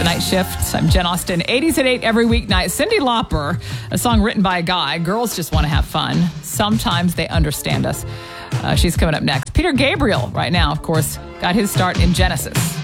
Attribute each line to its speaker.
Speaker 1: The Night Shift. I'm Jen Austen. 80s at 8 every weeknight. Cyndi Lauper, a song written by a guy. Girls just want to have fun. Sometimes they understand us. She's coming up next. Peter Gabriel right now, of course, got his start in Genesis.